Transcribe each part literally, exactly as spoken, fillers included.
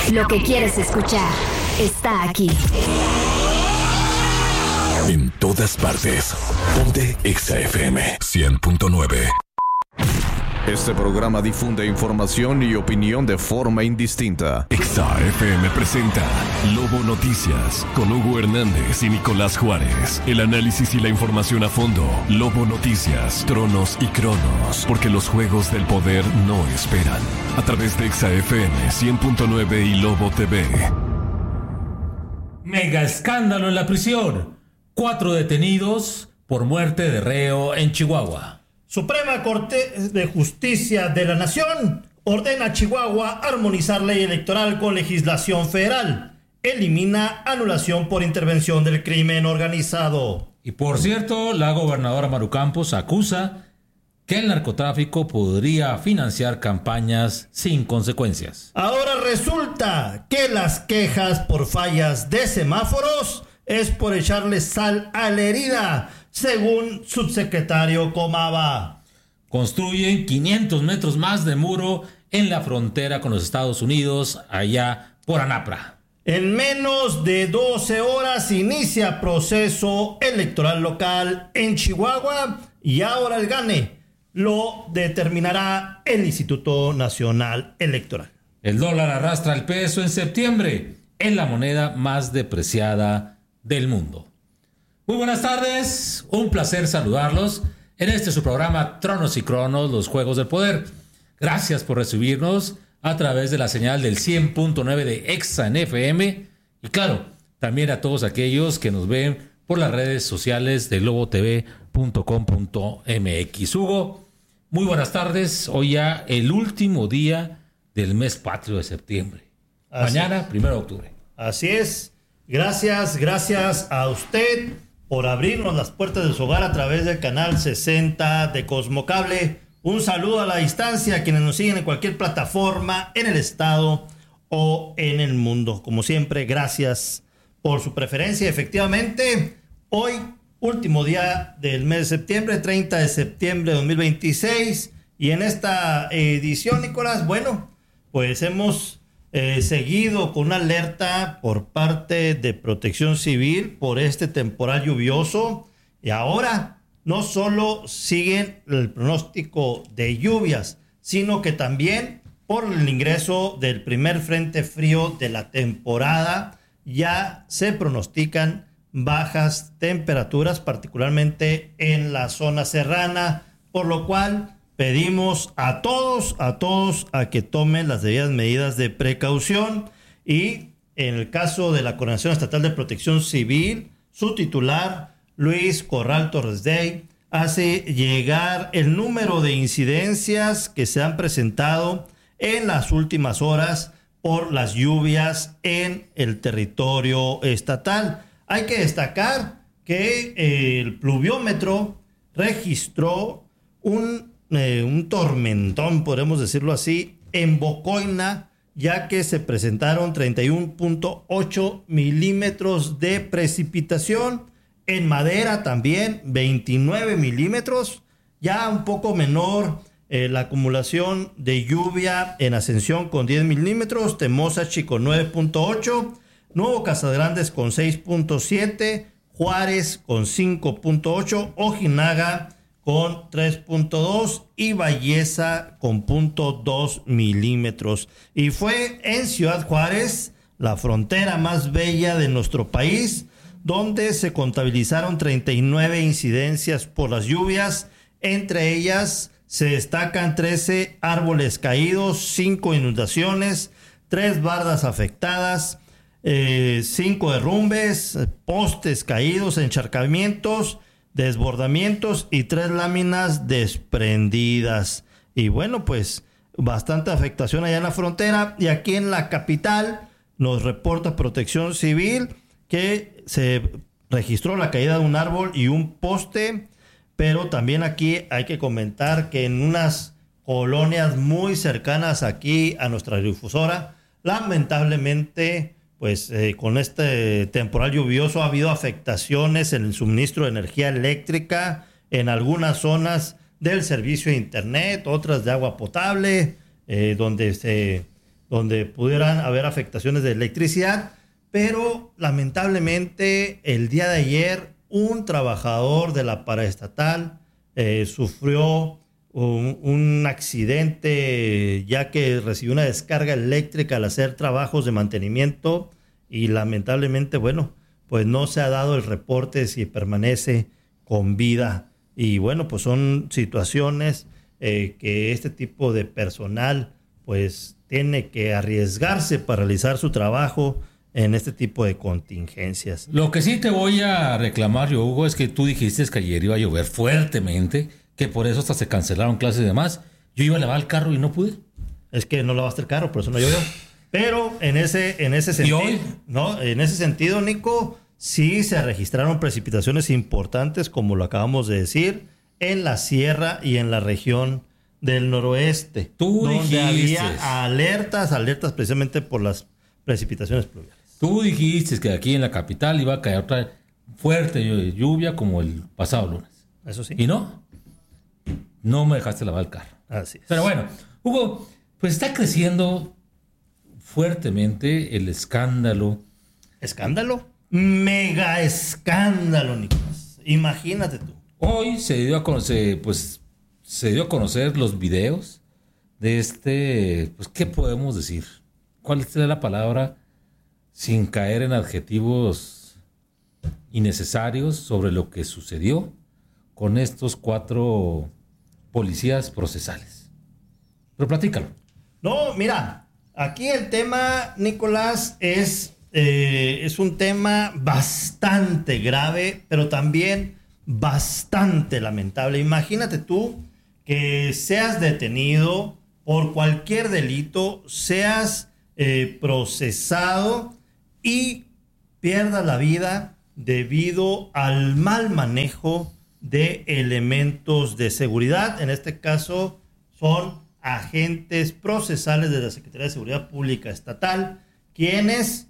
Lo que quieres escuchar está aquí. En todas partes. Ponte Exa F M cien punto nueve. Este programa difunde información y opinión de forma indistinta. Exa F M presenta Lobo Noticias con Hugo Hernández y Nicolás Juárez. El análisis y la información a fondo. Lobo Noticias, Tronos y Cronos. Porque los juegos del poder no esperan. A través de Exa F M cien punto nueve y Lobo T V. Mega escándalo en la prisión. Cuatro detenidos por muerte de reo en Chihuahua. Suprema Corte de Justicia de la Nación ordena a Chihuahua armonizar ley electoral con legislación federal. Elimina anulación por intervención del crimen organizado. Y por cierto, la gobernadora Maru Campos acusa que el narcotráfico podría financiar campañas sin consecuencias. Ahora resulta que las quejas por fallas de semáforos es por echarle sal a la herida, según subsecretario Comava. Construyen quinientos metros más de muro en la frontera con los Estados Unidos, allá por Anapra. En menos de doce horas inicia proceso electoral local en Chihuahua y ahora el gane lo determinará el Instituto Nacional Electoral. El dólar arrastra el peso en septiembre, es la moneda más depreciada del mundo. Muy buenas tardes, un placer saludarlos en este su programa Tronos y Cronos, los Juegos del Poder. Gracias por recibirnos a través de la señal del cien punto nueve de Exa en F M y claro, también a todos aquellos que nos ven por las redes sociales de lobo t v punto com punto m x. Hugo, muy buenas tardes, hoy ya el último día del mes patrio de septiembre. Así Mañana, es. primero de octubre. Así es, gracias, gracias a usted por abrirnos las puertas de su hogar a través del canal sesenta de Cosmocable. Un saludo a la distancia a quienes nos siguen en cualquier plataforma en el estado o en el mundo. Como siempre, gracias por su preferencia. Efectivamente, hoy, último día del mes de septiembre, treinta de septiembre de dos mil veintiséis. Y en esta edición, Nicolás, bueno, pues hemos Eh, seguido con una alerta por parte de Protección Civil por este temporal lluvioso y ahora no solo siguen el pronóstico de lluvias, sino que también por el ingreso del primer frente frío de la temporada ya se pronostican bajas temperaturas, particularmente en la zona serrana, por lo cual pedimos a todos, a todos a que tomen las debidas medidas de precaución y en el caso de la Coordinación Estatal de Protección Civil, su titular, Luis Corral Torres Day, hace llegar el número de incidencias que se han presentado en las últimas horas por las lluvias en el territorio estatal. Hay que destacar que el pluviómetro registró un Eh, un tormentón, podemos decirlo así, en Bocoina, ya que se presentaron treinta y uno punto ocho milímetros de precipitación. En Madera también veintinueve milímetros, ya un poco menor eh, la acumulación de lluvia en Ascensión con diez milímetros, Temozachi con nueve punto ocho, Nuevo Casagrandes con seis punto siete, Juárez con cinco punto ocho, Ojinaga con tres punto dos y Valleza con punto dos milímetros. Y fue en Ciudad Juárez, la frontera más bella de nuestro país, donde se contabilizaron treinta y nueve incidencias por las lluvias. Entre ellas se destacan trece árboles caídos, cinco inundaciones, tres bardas afectadas, eh, cinco derrumbes, postes caídos, encharcamientos, desbordamientos y tres láminas desprendidas. Y bueno, pues bastante afectación allá en la frontera. Y aquí en la capital nos reporta Protección Civil que se registró la caída de un árbol y un poste, pero también aquí hay que comentar que en unas colonias muy cercanas aquí a nuestra difusora, lamentablemente pues eh, con este temporal lluvioso ha habido afectaciones en el suministro de energía eléctrica en algunas zonas del servicio de internet, otras de agua potable, eh, donde se donde pudieran haber afectaciones de electricidad, pero lamentablemente el día de ayer un trabajador de la paraestatal eh, sufrió un, un accidente ya que recibió una descarga eléctrica al hacer trabajos de mantenimiento y lamentablemente, bueno, pues no se ha dado el reporte si permanece con vida. Y bueno, pues son situaciones eh, que este tipo de personal pues tiene que arriesgarse para realizar su trabajo en este tipo de contingencias. Lo que sí te voy a reclamar yo, Hugo, es que tú dijiste que ayer iba a llover fuertemente, que por eso hasta se cancelaron clases y demás. Yo iba a lavar el carro y no pude. Es que no lavaste el carro, por eso no llovió. Pero en ese, en ese sentido, hoy? ¿no? En ese sentido, Nico, sí se registraron precipitaciones importantes, como lo acabamos de decir, en la sierra y en la región del noroeste. Tú donde dijiste. había alertas, alertas precisamente por las precipitaciones pluviales. Tú dijiste que aquí en la capital iba a caer otra fuerte lluvia como el pasado lunes. Eso sí. ¿Y no? No me dejaste lavar el carro. Así es. Pero bueno, Hugo, pues está creciendo fuertemente el escándalo. ¿Escándalo? Mega escándalo, Nicolás. Imagínate tú. Hoy se dio a conocer, pues, se dio a conocer los videos de este, pues, ¿qué podemos decir? ¿Cuál es la palabra sin caer en adjetivos innecesarios sobre lo que sucedió con estos cuatro policías procesales? Pero platícalo. No, mira, aquí el tema, Nicolás, es, eh, es un tema bastante grave, pero también bastante lamentable. Imagínate tú que seas detenido por cualquier delito, seas eh, procesado y pierdas la vida debido al mal manejo de elementos de seguridad. En este caso son agentes procesales de la Secretaría de Seguridad Pública Estatal, quienes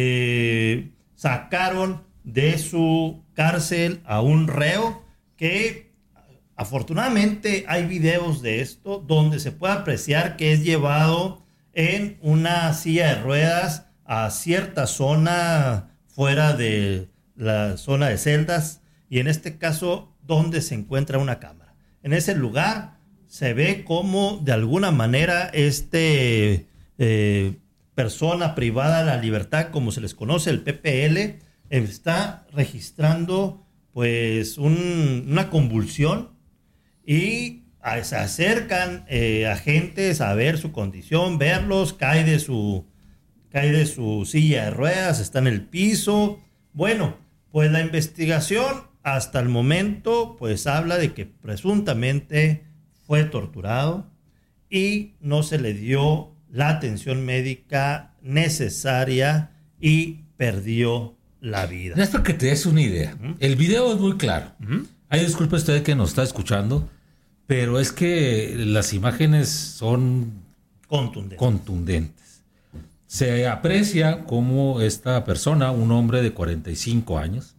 eh, sacaron de su cárcel a un reo que afortunadamente hay videos de esto donde se puede apreciar que es llevado en una silla de ruedas a cierta zona fuera de la zona de celdas y en este caso donde se encuentra una cámara. En ese lugar se ve cómo de alguna manera este eh, persona privada de la libertad, como se les conoce, el P P L, está registrando pues un, una convulsión y a, se acercan eh, agentes a ver su condición, verlos, cae de su, cae de su silla de ruedas, está en el piso. Bueno, pues la investigación hasta el momento pues habla de que presuntamente fue torturado y no se le dio la atención médica necesaria y perdió la vida. Es para que te des una idea. Uh-huh. El video es muy claro. Uh-huh. Ay, disculpe usted que nos está escuchando, pero es que las imágenes son contundentes. contundentes. Se aprecia cómo esta persona, un hombre de cuarenta y cinco años,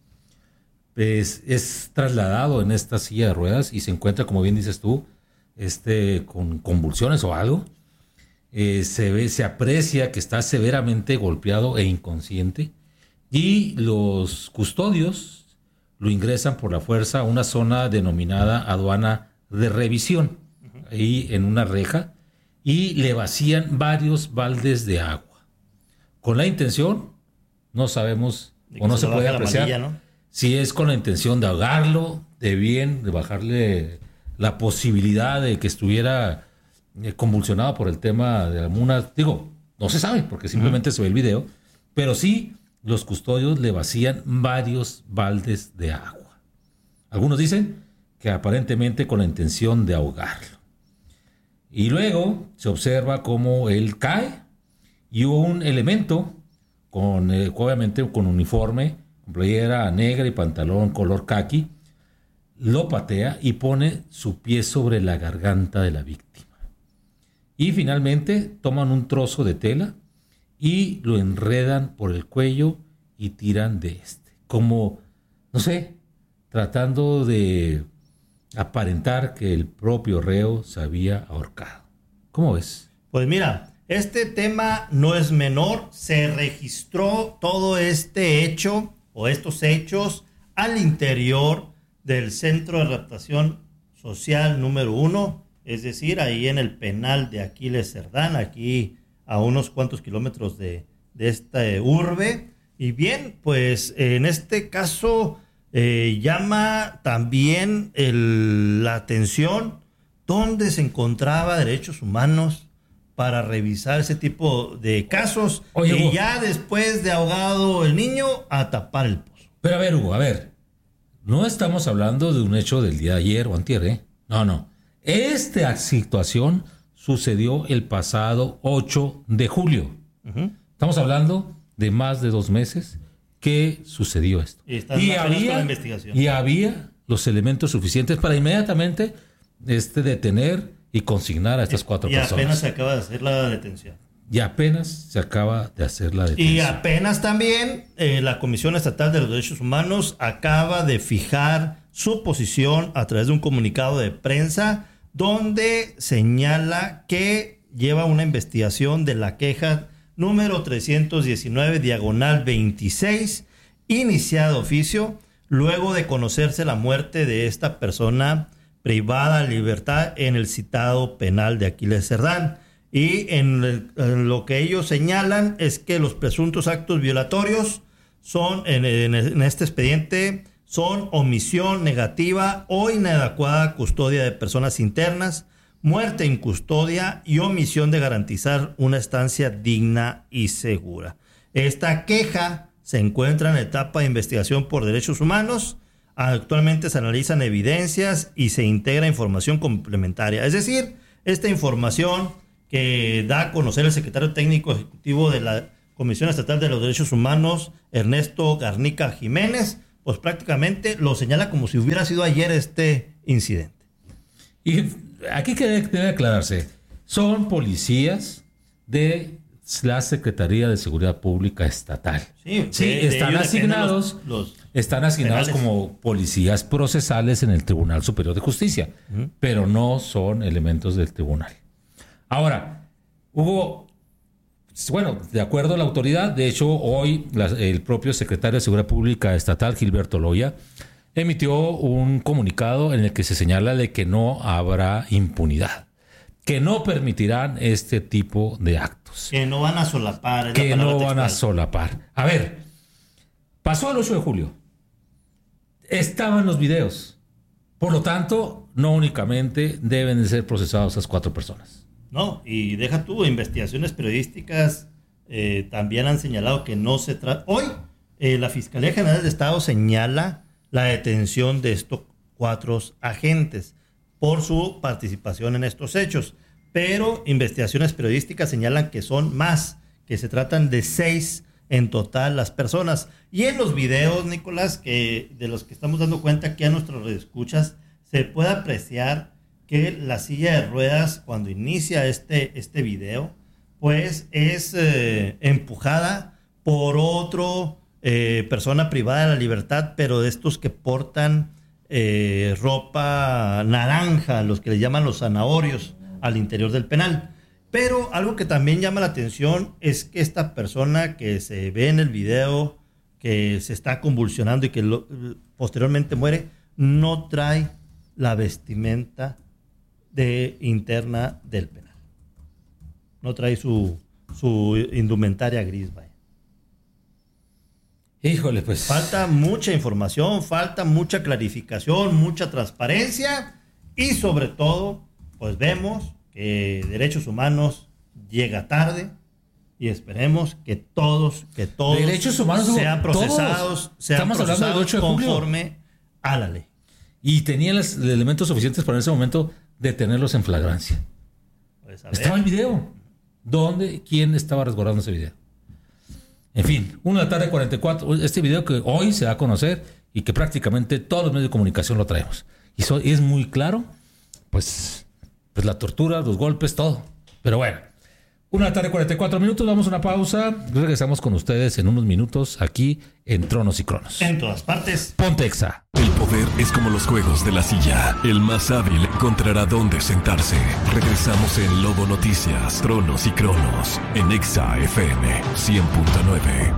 es, es trasladado en esta silla de ruedas y se encuentra, como bien dices tú, este, con convulsiones o algo. Eh, se ve, se aprecia que está severamente golpeado e inconsciente. Y los custodios lo ingresan por la fuerza a una zona denominada aduana de revisión, uh-huh. ahí en una reja, y le vacían varios baldes de agua. Con la intención, no sabemos o no se puede apreciar manilla, ¿no? Si es con la intención de ahogarlo, de bien, de bajarle la posibilidad de que estuviera convulsionado por el tema de alguna... Digo, no se sabe porque simplemente uh-huh. se ve el video, pero sí... Los custodios le vacían varios baldes de agua. Algunos dicen que aparentemente con la intención de ahogarlo. Y luego se observa cómo él cae y un elemento, con, eh, obviamente con uniforme, con playera negra y pantalón color caqui, lo patea y pone su pie sobre la garganta de la víctima. Y finalmente toman un trozo de tela y lo enredan por el cuello y tiran de este. Como, no sé, tratando de aparentar que el propio reo se había ahorcado. ¿Cómo ves? Pues mira, Este tema no es menor, se registró todo este hecho o estos hechos al interior del Centro de Readaptación Social número uno, es decir, ahí en el penal de Aquiles Cerdán, aquí a unos cuantos kilómetros de, de esta urbe. Y bien, pues en este caso eh, llama también el, la atención dónde se encontraba Derechos Humanos para revisar ese tipo de casos. Oye, y Hugo, ya después de ahogado el niño, a tapar el pozo. Pero a ver, Hugo, a ver, no estamos hablando de un hecho del día de ayer o antier, ¿eh? No, no. Esta situación sucedió el pasado ocho de julio. Uh-huh. Estamos hablando de más de dos meses que sucedió esto. Y, están y, había, había, la investigación. y había los elementos suficientes para inmediatamente este, detener y consignar a estas cuatro y personas. Y apenas se acaba de hacer la detención. Y apenas se acaba de hacer la detención. Y apenas también eh, la Comisión Estatal de los Derechos Humanos acaba de fijar su posición a través de un comunicado de prensa donde señala que lleva una investigación de la queja número trescientos diecinueve, diagonal veintiséis, iniciada de oficio, luego de conocerse la muerte de esta persona privada de libertad en el citado penal de Aquiles Cerdán. Y en, el, en lo que ellos señalan es que los presuntos actos violatorios son, en, en, en este expediente, son omisión negativa o inadecuada custodia de personas internas, muerte en custodia y omisión de garantizar una estancia digna y segura. Esta queja se encuentra en etapa de investigación por derechos humanos. Actualmente se analizan evidencias y se integra información complementaria. Es decir, esta información que da a conocer el secretario técnico ejecutivo de la Comisión Estatal de los Derechos Humanos, Ernesto Garnica Jiménez, pues prácticamente lo señala como si hubiera sido ayer este incidente. Y aquí debe, debe aclararse, son policías de la Secretaría de Seguridad Pública Estatal. Sí, sí de, están de asignados, los, los están asignados penales como policías procesales en el Tribunal Superior de Justicia, uh-huh. pero no son elementos del tribunal. Ahora, Hugo, bueno, de acuerdo a la autoridad, de hecho hoy la, el propio secretario de Seguridad Pública Estatal, Gilberto Loya, emitió un comunicado en el que se señala de que no habrá impunidad, que no permitirán este tipo de actos. Que no van a solapar. Que no van a solapar. A ver, pasó el ocho de julio. Estaban los videos. Por lo tanto, no únicamente deben de ser procesados esas cuatro personas. No, y deja tú, investigaciones periodísticas eh, también han señalado que no se trata. Hoy, eh, la Fiscalía General de Estado señala la detención de estos cuatro agentes por su participación en estos hechos. Pero investigaciones periodísticas señalan que son más, que se tratan de seis en total las personas. Y en los videos, Nicolás, que de los que estamos dando cuenta aquí a nuestros redescuchas, se puede apreciar que la silla de ruedas, cuando inicia este, este video, pues es eh, empujada por otro eh, persona privada de la libertad, pero de estos que portan eh, ropa naranja, los que le llaman los zanahorios, al interior del penal. Pero algo que también llama la atención es que esta persona que se ve en el video, que se está convulsionando y que lo, posteriormente muere, no trae la vestimenta de interna del penal. No trae su, su indumentaria gris, vaya. Híjole, pues. Falta mucha información, falta mucha clarificación, mucha transparencia y sobre todo, pues vemos que Derechos Humanos llega tarde y esperemos que todos, que todos Derechos Humanos, sean procesados, todos. sean Estamos procesados hablando del ocho de julio. Conforme a la ley. Y tenía los elementos suficientes para en ese momento detenerlos en flagrancia. Pues estaba el video. ¿Dónde? ¿Quién estaba resguardando ese video? En fin, una de la tarde cuarenta y cuatro. Este video que hoy se va a conocer y que prácticamente todos los medios de comunicación lo traemos. Y eso es muy claro, pues, pues la tortura, los golpes, todo. Pero bueno, una de la tarde cuarenta y cuatro minutos. Damos una pausa. Regresamos con ustedes en unos minutos aquí en Tronos y Cronos. En todas partes. Ponte Exa. El podcast poder es como los juegos de la silla. El más hábil encontrará dónde sentarse. Regresamos en Lobo Noticias, Tronos y Cronos, en Exa F M cien punto nueve.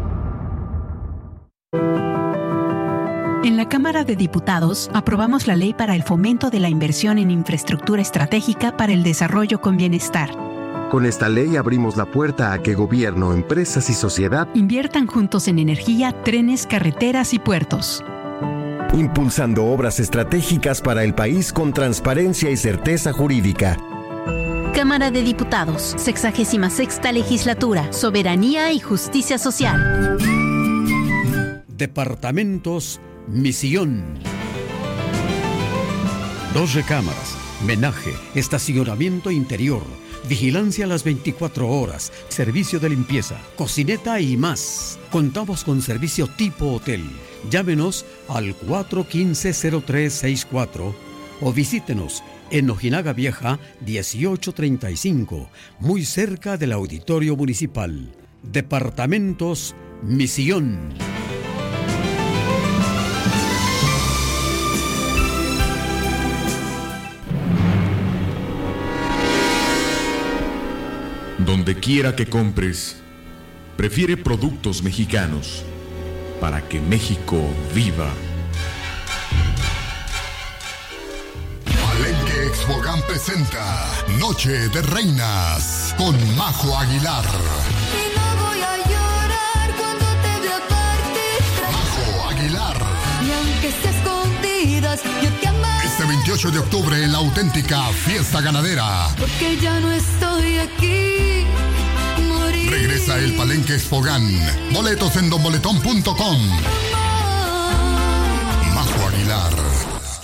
En la Cámara de Diputados aprobamos la ley para el fomento de la inversión en infraestructura estratégica para el desarrollo con bienestar. Con esta ley abrimos la puerta a que gobierno, empresas y sociedad inviertan juntos en energía, trenes, carreteras y puertos. Impulsando obras estratégicas para el país con transparencia y certeza jurídica. Cámara de Diputados, sexagésima sexta legislatura, soberanía y justicia social. Departamentos Misión. Dos recámaras, menaje, estacionamiento interior, vigilancia a las veinticuatro horas, servicio de limpieza, cocineta y más. Contamos con servicio tipo hotel. Llámenos al cuatro uno cinco, cero tres seis cuatro o visítenos en Ojinaga Vieja dieciocho treinta y cinco, muy cerca del Auditorio Municipal. Departamentos Misión. Donde quiera que compres, prefiere productos mexicanos para que México viva. Palenque Expogan presenta Noche de Reinas con Majo Aguilar. Y no voy a llorar cuando te vea partir. Majo Aguilar. Y aunque esté escondidas, yo te amaré. Este veintiocho de octubre en la auténtica fiesta ganadera. Porque ya no estoy aquí. Morir. Regresa el Palenque Expogan. Boletos en don boletón punto com. Majo Aguilar.